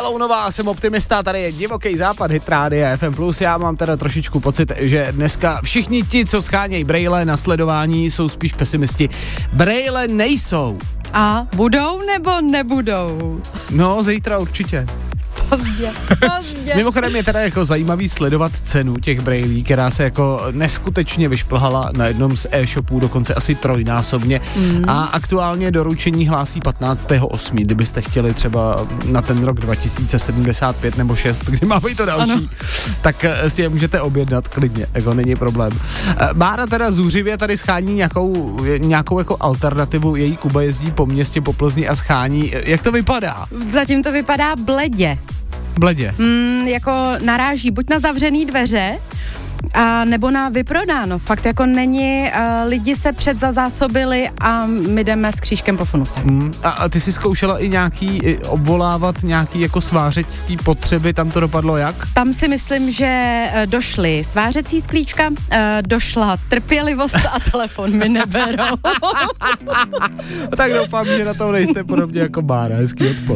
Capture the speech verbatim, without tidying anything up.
Belounová, jsem optimista, tady je Divoký západ, Hit Rádia F M plus. Já mám teda trošičku pocit, že dneska všichni ti, co schánějí brejle na sledování, jsou spíš pesimisti. Brejle nejsou. A budou nebo nebudou? No, zítra určitě. Pozdě, pozdě. Mimochodem je teda jako zajímavý sledovat cenu těch brejlí, která se jako neskutečně vyšplhala na jednom z e-shopů, dokonce asi trojnásobně. Mm. A aktuálně doručení hlásí patnáctého osmého Kdybyste chtěli třeba na ten rok dva tisíce sedmdesát pět nebo šest, kdy má být to další, ano. tak si je můžete objednat klidně, jako není problém. Bára teda zúřivě tady schání nějakou, nějakou jako alternativu, její Kuba jezdí po městě, po Plzni a schání. Jak to vypadá? Zatím to vypadá bledě. Bledě. Mm, jako naráží buď na zavřený dveře, a nebo na vyprodáno. Fakt jako není, uh, lidi se předzazásobili a my jdeme s křížkem po funuse. Mm, a, a ty jsi zkoušela i nějaký, i obvolávat nějaký jako svářecký potřeby, tam to dopadlo jak? Tam si myslím, že uh, došly svářecí sklíčka, uh, došla trpělivost a telefon mi neberou. Tak doufám, že na tom nejste podobně jako Bára. Hezký odpoledne.